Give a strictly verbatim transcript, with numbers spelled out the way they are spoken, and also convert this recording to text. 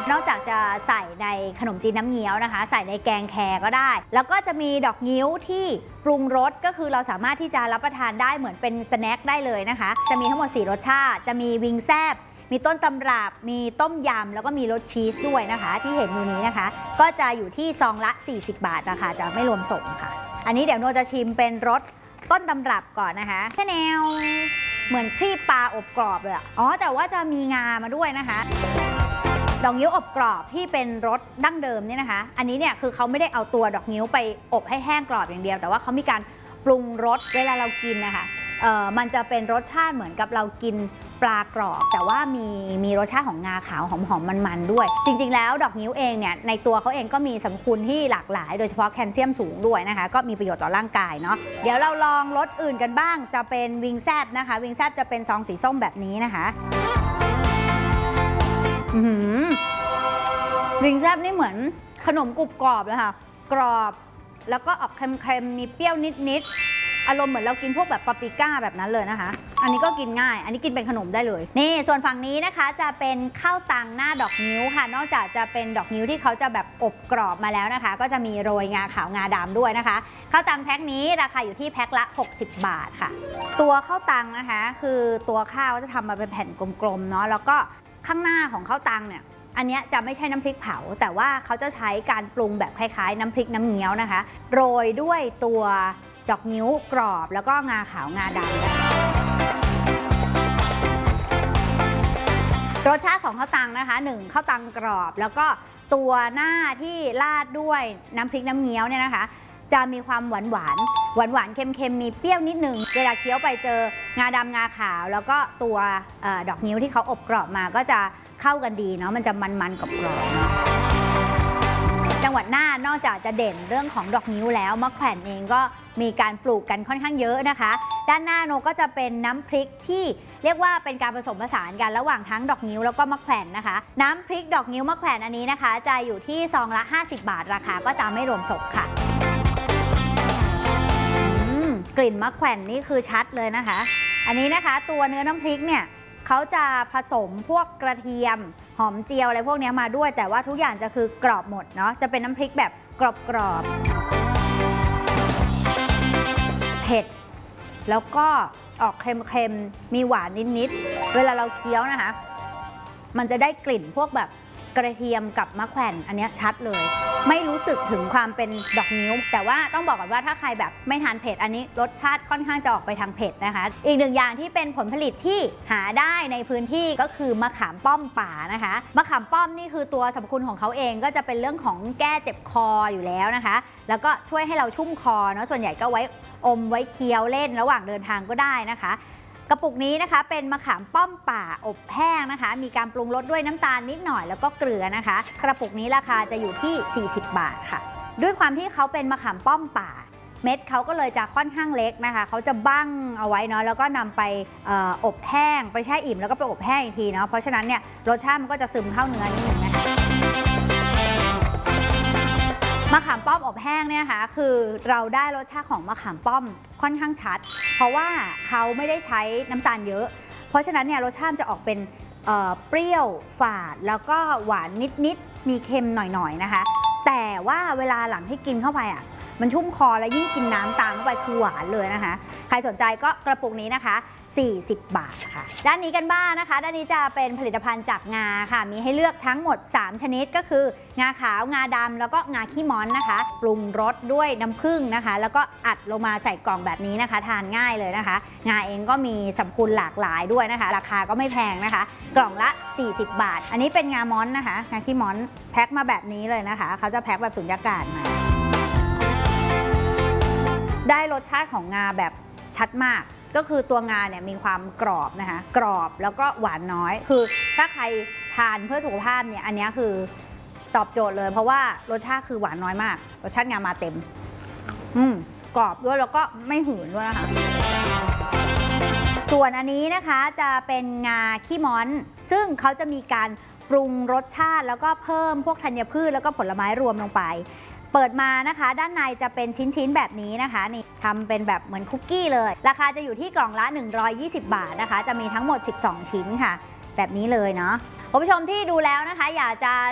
นอกจากจะใส่ในขนมจีนน้ำเงี้ยวนะคะใส่ในแกงแคก็ได้แล้วก็จะมีดอกงิ้วที่ปรุงรสก็คือเราสามารถที่จะรับประทานได้เหมือนเป็นสแน็คได้เลยนะคะจะมีทั้งหมดสี่รสชาติจะมีวิงแซบมีต้นตำรับมีต้มยำแล้วก็มีรสชีสด้วยนะคะที่เห็นอยู่นี้นะคะก็จะอยู่ที่ซองละสี่สิบบาทราคาจะไม่รวมส่งค่ะอันนี้เดี๋ยวโนจะชิมเป็นรสต้นตำรับก่อนนะคะแค่แนวเหมือนครีบปลาอบกรอบเลยอ๋อแต่ว่าจะมีงามาด้วยนะคะดอกงิ้วอบกรอบที่เป็นรสดั้งเดิมเนี่ยนะคะอันนี้เนี่ยคือเขาไม่ได้เอาตัวดอกงิ้วไปอบให้แห้งกรอบอย่างเดียวแต่ว่าเขามีการปรุงรสเวลาเรากินนะคะเอ่อมันจะเป็นรสชาติเหมือนกับเรากินปลากรอบแต่ว่ามีมีรสชาติของงาขาวหอมๆมันๆด้วยจริงๆแล้วดอกงิ้วเองเนี่ยในตัวเขาเองก็มีสรรพคุณที่หลากหลายโดยเฉพาะแคลเซียมสูงด้วยนะคะก็มีประโยชน์ต่อร่างกายเนาะเดี๋ยวเราลองรสอื่นกันบ้างจะเป็นวิงแซบนะคะวิงแซบจะเป็นซองสีส้มแบบนี้นะคะอือวิงแซบนี่เหมือนขนมกรุบกรอบเลยค่ะกรอบแล้วก็ออกเค็มๆมีเปรี้ยวนิดๆอารมณ์เหมือนเรากินพวกแบบปาปริก้าแบบนั้นเลยนะคะอันนี้ก็กินง่ายอันนี้กินเป็นขนมได้เลยนี่ส่วนฝั่งนี้นะคะจะเป็นข้าวตังหน้าดอกนิ้วค่ะนอกจากจะเป็นดอกนิ้วที่เขาจะแบบอบกรอบมาแล้วนะคะก็จะมีโรยงาขาวงาดำด้วยนะคะข้าวตังแพ็คนี้ราคาอยู่ที่แพ็คละหกสิบบาทค่ะตัวข้าวตังนะคะคือตัวข้าวจะทำมาเป็นแผ่นกลมๆเนาะแล้วก็ข้างหน้าของข้าวตังเนี่ยอันนี้จะไม่ใช่น้ำพริกเผาแต่ว่าเขาจะใช้การปรุงแบบคล้ายๆน้ำพริกน้ำเงี้ยวนะคะโรยด้วยตัวดอกนิ้วกรอบแล้วก็งาขาวงาดำนะคะรสชาติของข้าวตังนะคะหนึ่งข้าวตังกรอบแล้วก็ตัวหน้าที่ราดด้วยน้ำพริกน้ำเงี้ยวเนี่ยนะคะจะมีความหวานหวานหวานหวานเค็มๆมีเปรี้ยวนิดนึงเวลาเคี้ยวไปเจองาดำงาขาวแล้วก็ตัวดอกนิ้วที่เขาอบกรอบมาก็จะเข้ากันดีเนาะมันจะมันๆกับกรอบจังหวัดน่านนอกจากจะเด่นเรื่องของดอกนิ้วแล้วมะแขวนเองก็มีการปลูกกันค่อนข้างเยอะนะคะด้านหน้าโนก็จะเป็นน้ำพริกที่เรียกว่าเป็นการผสมผสานกันระหว่างทั้งดอกนิ้วแล้วก็มะแขวนนะคะน้ำพริกดอกนิ้วมะแขวนอันนี้นะคะจะอยู่ที่ซองละห้าสิบบาทราคาก็จะไม่รวมส่งค่ะกลิ่นมะแขวนนี่คือชัดเลยนะคะอันนี้นะคะตัวเนื้อน้ำพริกเนี่ยเขาจะผสมพวกกระเทียมหอมเจียวอะไรพวกนี้มาด้วยแต่ว่าทุกอย่างจะคือกรอบหมดเนาะจะเป็นน้ำพริกแบบกรอบๆเผ็ดแล้วก็ออกเค็มๆมีหวานนิดๆเวลาเราเคี้ยวนะคะมันจะได้กลิ่นพวกแบบกระเทียมกับมะแขวนอันนี้ชัดเลยไม่รู้สึกถึงความเป็นดอกนิ้วแต่ว่าต้องบอกก่อนว่าถ้าใครแบบไม่ทานเผ็ดอันนี้รสชาติค่อนข้างจะออกไปทางเผ็ดนะคะอีกหนึ่งอย่างที่เป็นผลผลิตที่หาได้ในพื้นที่ก็คือมะขามป้อมป่านะคะมะขามป้อมนี่คือตัวสรรพคุณของเขาเองก็จะเป็นเรื่องของแก้เจ็บคออยู่แล้วนะคะแล้วก็ช่วยให้เราชุ่มคอเนาะส่วนใหญ่ก็ไว้อมไว้เคี้ยวเล่นระหว่างเดินทางก็ได้นะคะกระปุกนี้นะคะเป็นมะขามป้อมป่าอบแห้งนะคะมีการปรุงรสด้วยน้ำตาลนิดหน่อยแล้วก็เกลือนะคะกระปุกนี้ราคาจะอยู่ที่สี่สิบบาทค่ะด้วยความที่เขาเป็นมะขามป้อมป่าเม็ดเขาก็เลยจะค่อนข้างเล็กนะคะเขาจะบั้งเอาไว้เนาะแล้วก็นำไปออบแห้งไปแช่อิ่มแล้วก็ไปอบแห้งอีกทีเนาะเพราะฉะนั้นเนี่ยรสชาติมันก็จะซึมเข้าเนื้อนิดนึงนะคะมะขามป้อมอบแห้งเนี่ยค่ะคือเราได้รสชาติของมะขามป้อมค่อนข้างชัดเพราะว่าเขาไม่ได้ใช้น้ำตาลเยอะเพราะฉะนั้นเนี่ยรสชาติจะออกเป็นเอ่อเปรี้ยวฝาดแล้วก็หวานนิดๆมีเค็มหน่อยๆนะคะแต่ว่าเวลาหลังที่กินเข้าไปอ่ะมันชุ่มคอและยิ่งกินน้ำตามเข้าไปคือหวานเลยนะคะใครสนใจก็กระปุกนี้นะคะสี่สิบบาทค่ะด้านนี้กันบ้างนะคะด้านนี้จะเป็นผลิตภัณฑ์จากงาค่ะมีให้เลือกทั้งหมดสามชนิดก็คืองาขาวงาดำแล้วก็งาขี้ม้อนนะคะปรุงรสด้วยน้ำผึ้งนะคะแล้วก็อัดลงมาใส่กล่องแบบนี้นะคะทานง่ายเลยนะคะงาเองก็มีสรรพคุณหลากหลายด้วยนะคะราคาก็ไม่แพงนะคะกล่องละสี่สิบบาทอันนี้เป็นงาม้อนนะคะงาขี้ม้อนแพ็คมาแบบนี้เลยนะคะเขาจะแพ็คแบบสุญญากาศมาได้รสชาติของงาแบบชัดมากก็คือตัวงาเนี่ยมีความกรอบนะคะกรอบแล้วก็หวานน้อยคือถ้าใครทานเพื่อสุขภาพเนี่ยอันนี้คือตอบโจทย์เลยเพราะว่ารสชาติคือหวานน้อยมากรสชาติงามาเต็มอืมกรอบด้วยแล้วก็ไม่หืนด้วยนะคะส่วนอันนี้นะคะจะเป็นงาขี้ม้อนซึ่งเขาจะมีการปรุงรสชาติแล้วก็เพิ่มพวกธัญพืชแล้วก็ผลไม้รวมลงไปเปิดมานะคะด้านในจะเป็นชิ้นๆแบบนี้นะคะนี่ทำเป็นแบบเหมือนคุกกี้เลยราคาจะอยู่ที่กล่องละหนึ่งร้อยยี่สิบบาทนะคะจะมีทั้งหมดสิบสองชิ้นค่ะแบบนี้เลยเนาะคุณผู้ชมที่ดูแล้วนะคะอยากจะ